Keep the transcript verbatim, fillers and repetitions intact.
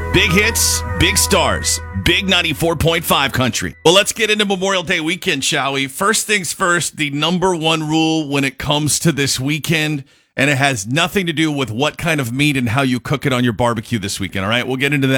Big hits, big stars, big ninety-four point five country. Well, let's get into Memorial Day weekend, shall we? First things first, the number one rule when it comes to this weekend, and it has nothing to do with what kind of meat and how you cook it on your barbecue this weekend, all right? We'll get into that.